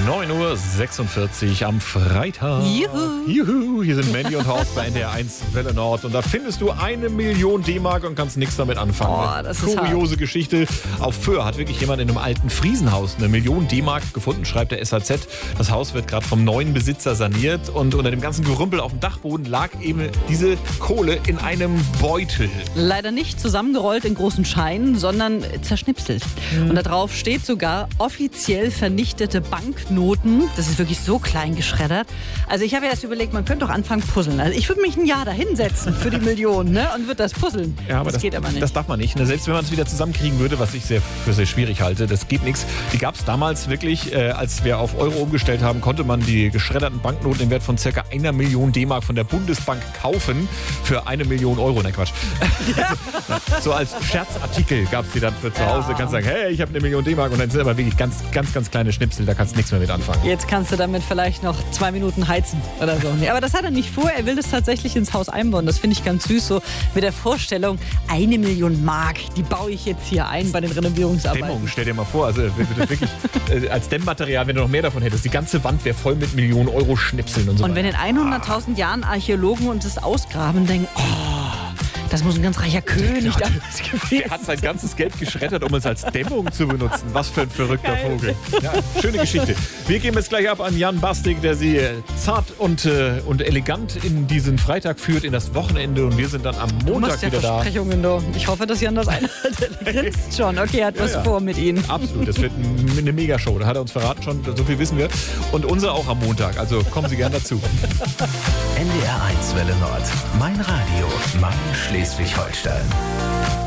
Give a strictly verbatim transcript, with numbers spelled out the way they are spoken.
neun Uhr sechsundvierzig am Freitag. Juhu. Juhu. Hier sind Mandy und Horst bei N D R eins Welle Nord. Und da findest du eine Million D-Mark und kannst nichts damit anfangen. Oh, das ist Kuriose Geschichte. Auf Föhr hat wirklich jemand in einem alten Friesenhaus eine Million D-Mark gefunden, schreibt der S H Z. Das Haus wird gerade vom neuen Besitzer saniert. Und unter dem ganzen Gerümpel auf dem Dachboden lag eben diese Kohle in einem Beutel. Leider nicht zusammengerollt in großen Scheinen, sondern zerschnipselt. Mhm. Und da drauf steht sogar offiziell vernichtete Banknoten. Das ist wirklich so klein geschreddert. Also ich habe ja erst überlegt, man könnte doch anfangen puzzeln. Also ich würde mich ein Jahr da hinsetzen für die Million, ne? Und würde das puzzeln. Ja, aber das, das geht aber nicht. Das darf man nicht. Ne? Selbst wenn man es wieder zusammenkriegen würde, was ich sehr, für sehr schwierig halte, das geht nichts. Die gab es damals wirklich, äh, als wir auf Euro umgestellt haben, konnte man die geschredderten Banknoten im Wert von circa einer Million D-Mark von der Bundesbank kaufen für eine Million Euro. Nein, Quatsch. So als Scherzartikel gab es die dann für zu Hause. Ja. Kannst sagen, hey, ich habe eine Million D-Mark und dann sind aber wirklich ganz, ganz, ganz kleine Schnipsel, da kannst du nichts mehr mit anfangen. Jetzt kannst du damit vielleicht noch zwei Minuten heizen oder so. Nee, aber das hat er nicht vor. Er will das tatsächlich ins Haus einbauen. Das finde ich ganz süß, so mit der Vorstellung, eine Million Mark, die baue ich jetzt hier ein bei den Renovierungsarbeiten. Dämmung, stell dir mal vor, also wirklich äh, als Dämmmaterial, wenn du noch mehr davon hättest, die ganze Wand wäre voll mit Millionen Euro Schnipseln und so Und weiter. wenn in hunderttausend Jahren Archäologen uns das ausgraben, denken, oh, das muss ein ganz reicher König Der, damals gewesen der hat sein ganzes Geld geschreddert, um es als Dämmung zu benutzen. Was für ein verrückter Geil. Vogel. Ja, schöne Geschichte. Wir geben jetzt gleich ab an Jan Bastig, der Sie zart und, äh, und elegant in diesen Freitag führt, in das Wochenende. Und wir sind dann am Du Montag machst ja wieder da. Versprechungen, du. Ich hoffe, dass Jan das einhält. Er grinst schon. Okay, er hat Ja, was ja. vor mit Ihnen. Absolut, das wird eine Megashow. Da hat er uns verraten schon, so viel wissen wir. Und unser auch am Montag. Also kommen Sie gern dazu. N D R eins Welle Nord. Mein Radio. Mein Schleswig-Holstein.